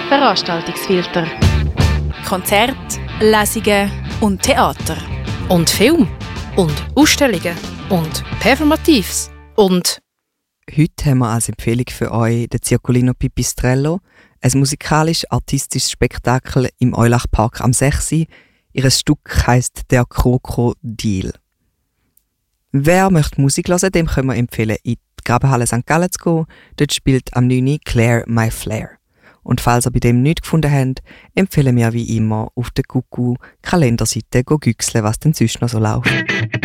Veranstaltungsfilter. Konzerte, Lesungen und Theater. Und Film. Und Ausstellungen. Und Performatives. Und... Heute haben wir als Empfehlung für euch den Circolino Pipistrello, ein musikalisch-artistisches Spektakel im Eulach-Park am 6. Ihr Stück heisst «Der Krokodil». Wer möchte Musik hören, dem können wir empfehlen, in die Grabenhalle St. Gallen zu gehen. Dort spielt am 9. Claire My Flair. Und falls ihr bei dem nichts gefunden habt, empfehlen wir wie immer auf der Kuckuck-Kalenderseite güchseln, was denn sonst noch so läuft.